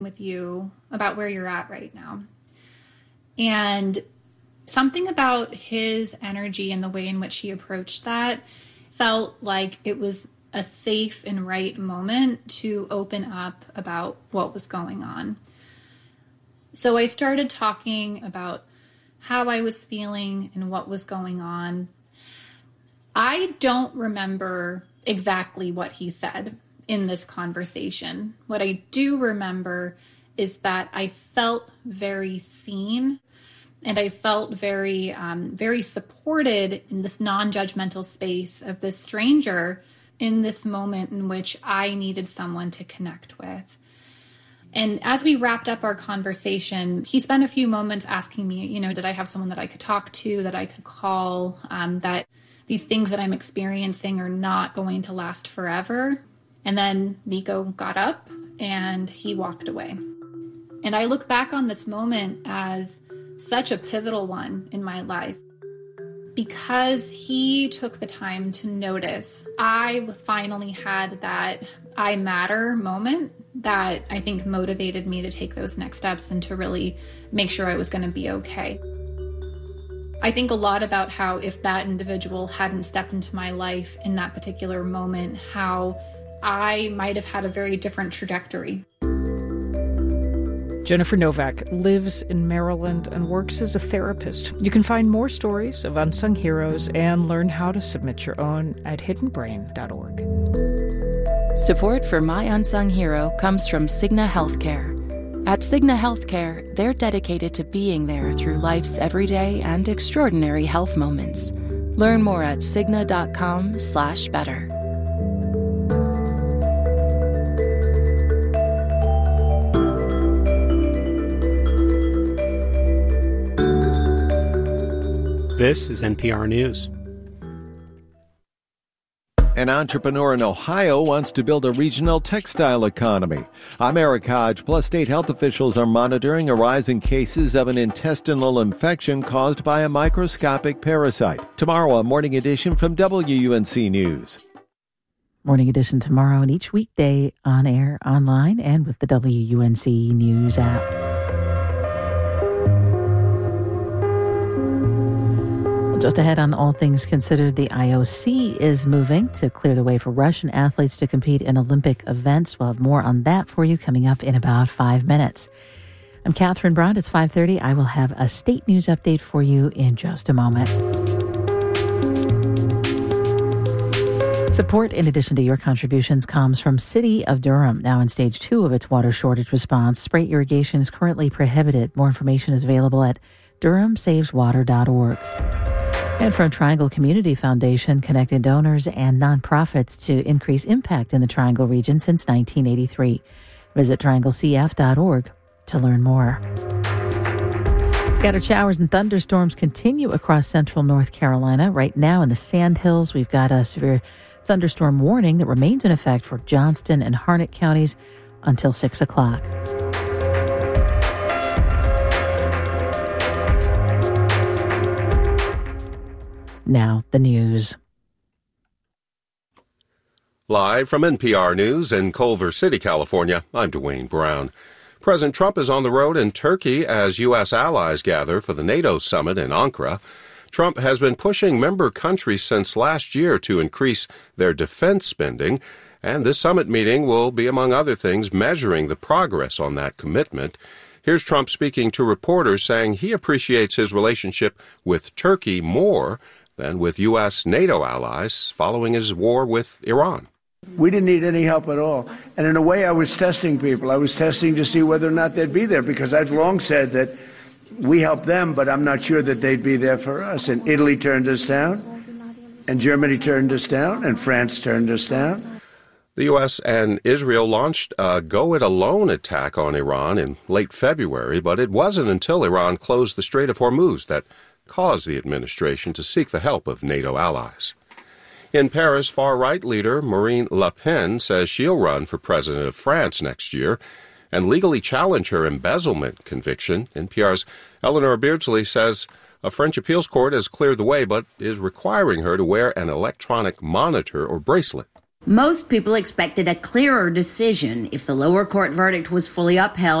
with you about where you're at right now. And something about his energy and the way in which he approached that felt like it was a safe and right moment to open up about what was going on. So I started talking about how I was feeling and what was going on. I don't remember exactly what he said in this conversation. What I do remember is that I felt very seen, and I felt very, very supported in this non-judgmental space of this stranger in this moment in which I needed someone to connect with. And as we wrapped up our conversation, he spent a few moments asking me, did I have someone that I could talk to, that I could call, that these things that I'm experiencing are not going to last forever. And then Nico got up and he walked away. And I look back on this moment as such a pivotal one in my life because he took the time to notice. I finally had that I matter moment that I think motivated me to take those next steps and to really make sure I was going to be okay. I think a lot about how if that individual hadn't stepped into my life in that particular moment, how I might have had a very different trajectory. Jennifer Novak lives in Maryland and works as a therapist. You can find more stories of unsung heroes and learn how to submit your own at hiddenbrain.org. Support for My Unsung Hero comes from Cigna Healthcare. At Cigna Healthcare, they're dedicated to being there through life's everyday and extraordinary health moments. Learn more at cigna.com/better. This is NPR News. An entrepreneur in Ohio wants to build a regional textile economy. I'm Eric Hodge. Plus, state health officials are monitoring a rise in cases of an intestinal infection caused by a microscopic parasite. Tomorrow, a Morning Edition from WUNC News. Morning Edition tomorrow and each weekday on air, online, and with the WUNC News app. Just ahead on All Things Considered, the IOC is moving to clear the way for Russian athletes to compete in Olympic events. We'll have more on that for you coming up in about 5 minutes. I'm Catherine Brown. It's 5:30. I will have a state news update for you in just a moment. Support, in addition to your contributions, comes from City of Durham, now in stage 2 of its water shortage response. Spray irrigation is currently prohibited. More information is available at durhamsaveswater.org. And from Triangle Community Foundation, connecting donors and nonprofits to increase impact in the Triangle region since 1983. Visit trianglecf.org to learn more. Scattered showers and thunderstorms continue across central North Carolina. Right now in the Sandhills, we've got a severe thunderstorm warning that remains in effect for Johnston and Harnett counties until 6 o'clock. Now, the news. Live from NPR News in Culver City, California, I'm Dwayne Brown. President Trump is on the road in Turkey as U.S. allies gather for the NATO summit in Ankara. Trump has been pushing member countries since last year to increase their defense spending, and this summit meeting will be, among other things, measuring the progress on that commitment. Here's Trump speaking to reporters saying he appreciates his relationship with Turkey more than with U.S. NATO allies following his war with Iran. We didn't need any help at all. And in a way, I was testing people. I was testing to see whether or not they'd be there, because I've long said that we helped them, but I'm not sure that they'd be there for us. And Italy turned us down, and Germany turned us down, and France turned us down. The U.S. and Israel launched a go-it-alone attack on Iran in late February, but it wasn't until Iran closed the Strait of Hormuz that caused the administration to seek the help of NATO allies. In Paris, far-right leader Marine Le Pen says she'll run for president of France next year and legally challenge her embezzlement conviction. NPR's Eleanor Beardsley says a French appeals court has cleared the way but is requiring her to wear an electronic monitor or bracelet. Most people expected a clearer decision if the lower court verdict was fully upheld.